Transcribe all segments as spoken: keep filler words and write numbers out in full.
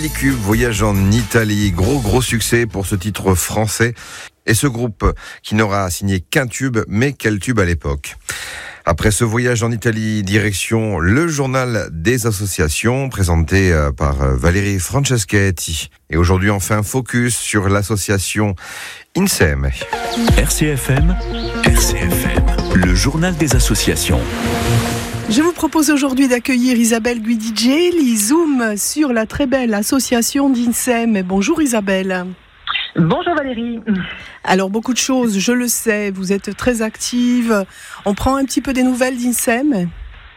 Millicube voyage en Italie. Gros gros succès pour ce titre français. Et ce groupe qui n'aura signé qu'un tube, mais quel tube à l'époque. Après ce voyage en Italie, direction le journal des associations, présenté par Valérie Franceschetti. Et aujourd'hui, on fait un focus sur l'association INSEM. R C F M, R C F M, le journal des associations. Je vous propose aujourd'hui d'accueillir Isabelle Guidigeli, Zoom sur la très belle association d'INSEM. Bonjour Isabelle. Bonjour Valérie. Alors beaucoup de choses, je le sais, vous êtes très active. On prend un petit peu des nouvelles d'INSEM ?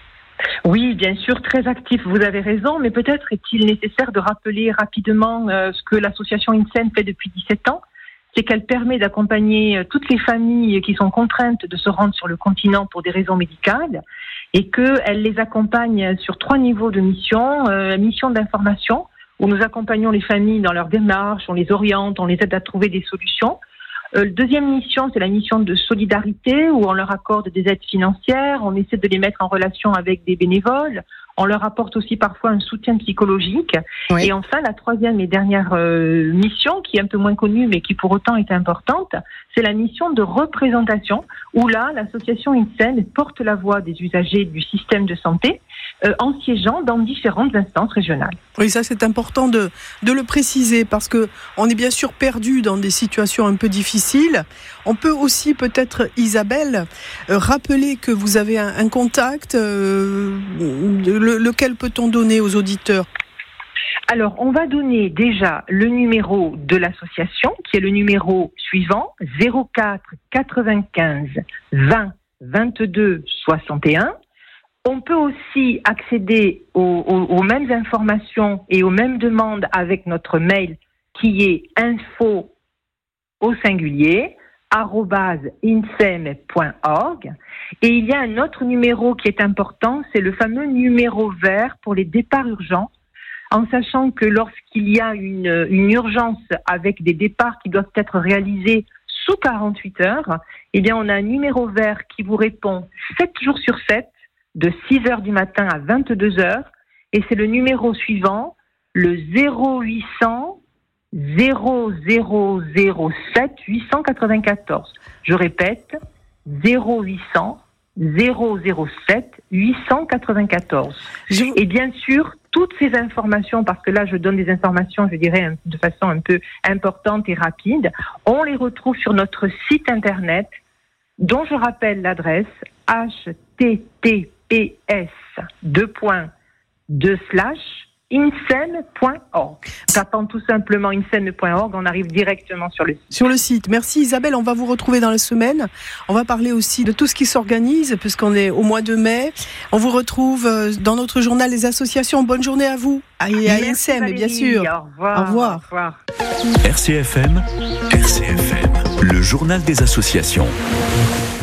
Oui, bien sûr, très actif, vous avez raison, mais peut-être est-il nécessaire de rappeler rapidement euh, ce que l'association INSEM fait depuis dix-sept ans. C'est qu'elle permet d'accompagner toutes les familles qui sont contraintes de se rendre sur le continent pour des raisons médicales et qu'elle les accompagne sur trois niveaux de mission. Euh, mission d'information, où nous accompagnons les familles dans leur démarche, on les oriente, on les aide à trouver des solutions. Euh, deuxième mission, c'est la mission de solidarité, où on leur accorde des aides financières, on essaie de les mettre en relation avec des bénévoles, on leur apporte aussi parfois un soutien psychologique. Oui. Et enfin, la troisième et dernière euh, mission, qui est un peu moins connue, mais qui pour autant est importante, c'est la mission de représentation, où là, l'association INSEM porte la voix des usagers du système de santé, euh, en siégeant dans différentes instances régionales. Oui, ça c'est important de, de le préciser, parce que on est bien sûr perdu dans des situations un peu difficiles. On peut aussi peut-être, Isabelle, euh, rappeler que vous avez un, un contact, euh, le, lequel peut-on donner aux auditeurs ? Alors, on va donner déjà le numéro de l'association, qui est le numéro suivant, zéro quatre quatre-vingt-quinze vingt vingt-deux soixante et un. On peut aussi accéder aux, aux, aux mêmes informations et aux mêmes demandes avec notre mail, qui est info au singulier, arobase insem point org. Et il y a un autre numéro qui est important, c'est le fameux numéro vert pour les départs urgents, en sachant que lorsqu'il y a une, une urgence avec des départs qui doivent être réalisés sous quarante-huit heures, eh bien on a un numéro vert qui vous répond sept jours sur sept, de six heures du matin à vingt-deux heures, et c'est le numéro suivant, le zéro huit cents zéro zéro zéro sept huit cent quatre-vingt-quatorze. Je répète, zéro huit cents zéro zéro sept huit cent quatre-vingt-quatorze. Je... Et bien sûr, toutes ces informations, parce que là je donne des informations, je dirais, de façon un peu importante et rapide, on les retrouve sur notre site internet, dont je rappelle l'adresse h t t p s deux points deux slash insem point org. Tapant tout simplement insem point org, on arrive directement sur le site. Sur le site. Merci Isabelle, on va vous retrouver dans la semaine. On va parler aussi de tout ce qui s'organise, puisqu'on est au mois de mai. On vous retrouve dans notre journal des associations. Bonne journée à vous. Et à INSEM, bien sûr. Au revoir. Au revoir. Au revoir. R C F M, R C F M, le journal des associations.